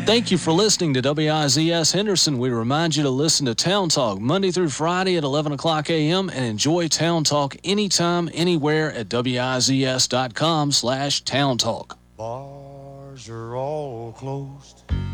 Thank you for listening to WIZS Henderson. We remind you to listen to Town Talk Monday through Friday at 11 o'clock a.m. and enjoy Town Talk anytime, anywhere at WIZS.com/Town Talk. Bars are all closed.